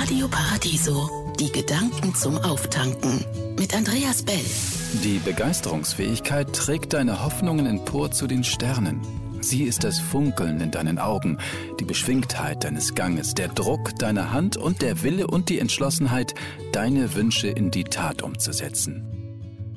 Radio Paradiso, die Gedanken zum Auftanken mit Andreas Bell. Die Begeisterungsfähigkeit trägt deine Hoffnungen empor zu den Sternen. Sie ist das Funkeln in deinen Augen, die Beschwingtheit deines Ganges, der Druck deiner Hand und der Wille und die Entschlossenheit, deine Wünsche in die Tat umzusetzen.